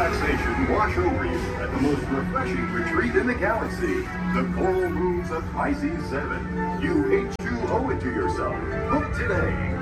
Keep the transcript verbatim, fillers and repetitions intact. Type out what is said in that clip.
relaxation wash over you at the most refreshing retreat in the galaxy, the Coral Rooms of Pisces seven. You H two O it to yourself. Book today.